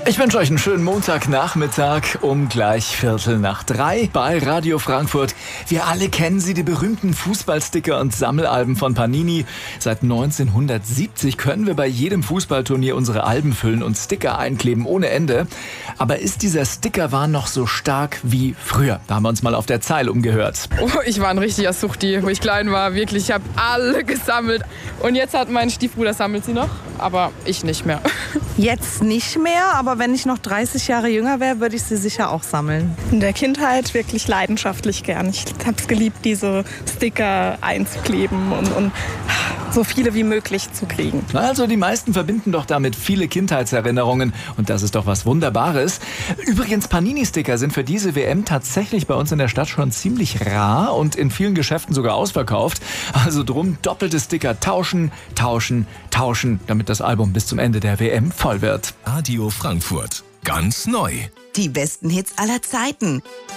Ich wünsche euch einen schönen Montagnachmittag um gleich 2:45 bei Radio Frankfurt. Wir alle kennen sie, die berühmten Fußballsticker und Sammelalben von Panini. Seit 1970 können wir bei jedem Fußballturnier unsere Alben füllen und Sticker einkleben ohne Ende. Aber ist dieser Stickerwahn noch so stark wie früher? Da haben wir uns mal auf der Zeil umgehört. Oh, ich war ein richtiger Suchti, wo ich klein war. Wirklich, ich habe alle gesammelt. Und jetzt hat mein Stiefbruder, sammelt sie noch, aber ich nicht mehr. Jetzt nicht mehr, aber wenn ich noch 30 Jahre jünger wäre, würde ich sie sicher auch sammeln. In der Kindheit wirklich leidenschaftlich gern. Ich habe es geliebt, diese Sticker einzukleben und so viele wie möglich zu kriegen. Also die meisten verbinden doch damit viele Kindheitserinnerungen und das ist doch was Wunderbares. Übrigens, Panini-Sticker sind für diese WM tatsächlich bei uns in der Stadt schon ziemlich rar und in vielen Geschäften sogar ausverkauft. Also drum doppelte Sticker tauschen, damit das Album bis zum Ende der WM voll wird. Radio Frankfurt. Ganz neu. Die besten Hits aller Zeiten.